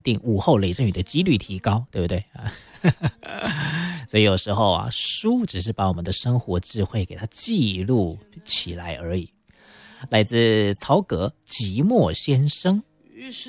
定午后雷阵雨的几率提高，对不对？所以有时候啊，书只是把我们的生活智慧给它记录起来而已。来自曹格《寂寞先生》。